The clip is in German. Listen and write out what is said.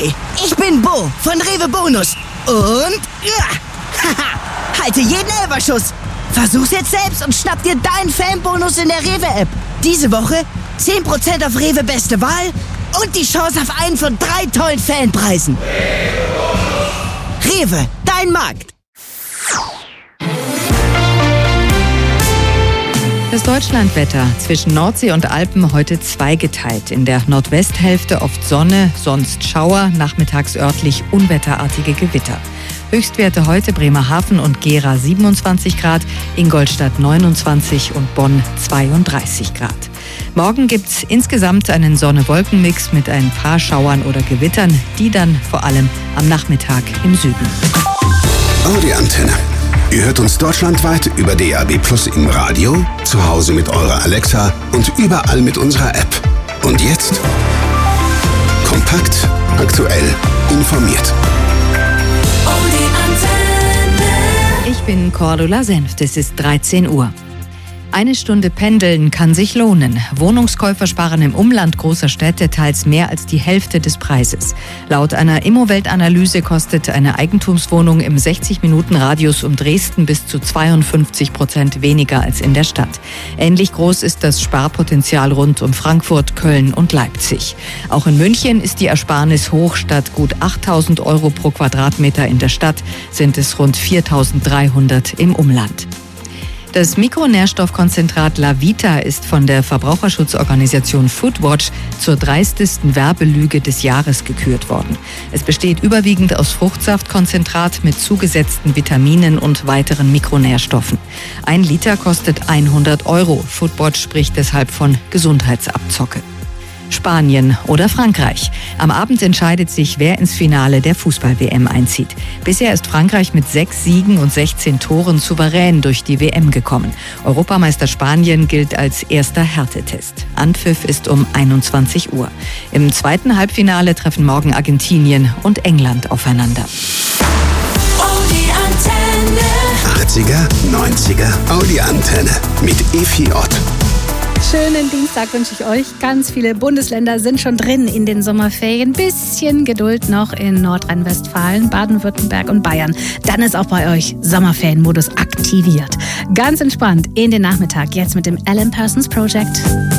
Hi, ich bin Bo von Rewe Bonus. Und halte jeden Elferschuss. Versuch's jetzt selbst und schnapp dir deinen Fanbonus in der Rewe-App. Diese Woche 10% auf Rewe Beste Wahl und die Chance auf einen von 3 tollen Fanpreisen. Rewe, dein Markt. Das Deutschlandwetter: zwischen Nordsee und Alpen heute zweigeteilt. In der Nordwesthälfte oft Sonne, sonst Schauer, nachmittags örtlich unwetterartige Gewitter. Höchstwerte heute: Bremerhaven und Gera 27 Grad, Ingolstadt 29 und Bonn 32 Grad. Morgen gibt's insgesamt einen Sonne-Wolken-Mix mit ein paar Schauern oder Gewittern, die dann vor allem am Nachmittag im Süden. Audi Antenne. Ihr hört uns deutschlandweit über DAB+ im Radio, zu Hause mit eurer Alexa und überall mit unserer App. Und jetzt kompakt, aktuell, informiert. Audi Antenne. Ich bin Cordula Senft, es ist 13 Uhr. Eine Stunde pendeln kann sich lohnen. Wohnungskäufer sparen im Umland großer Städte teils mehr als die Hälfte des Preises. Laut einer Immowelt-Analyse kostet eine Eigentumswohnung im 60-Minuten-Radius um Dresden bis zu 52% weniger als in der Stadt. Ähnlich groß ist das Sparpotenzial rund um Frankfurt, Köln und Leipzig. Auch in München ist die Ersparnis hoch. Statt gut 8.000 € pro Quadratmeter in der Stadt sind es rund 4.300 im Umland. Das Mikronährstoffkonzentrat Lavita ist von der Verbraucherschutzorganisation Foodwatch zur dreistesten Werbelüge des Jahres gekürt worden. Es besteht überwiegend aus Fruchtsaftkonzentrat mit zugesetzten Vitaminen und weiteren Mikronährstoffen. 1 Liter kostet 100 €. Foodwatch spricht deshalb von Gesundheitsabzocke. Spanien oder Frankreich. Am Abend entscheidet sich, wer ins Finale der Fußball-WM einzieht. Bisher ist Frankreich mit 6 Siegen und 16 Toren souverän durch die WM gekommen. Europameister Spanien gilt als erster Härtetest. Anpfiff ist um 21 Uhr. Im zweiten Halbfinale treffen morgen Argentinien und England aufeinander. Audi Antenne. 80er, 90er, Audi Antenne mit Efi Ott. Schönen Dienstag wünsche ich euch. Ganz viele Bundesländer sind schon drin in den Sommerferien. Bisschen Geduld noch in Nordrhein-Westfalen, Baden-Württemberg und Bayern. Dann ist auch bei euch Sommerferienmodus aktiviert. Ganz entspannt in den Nachmittag jetzt mit dem Alan Parsons Project.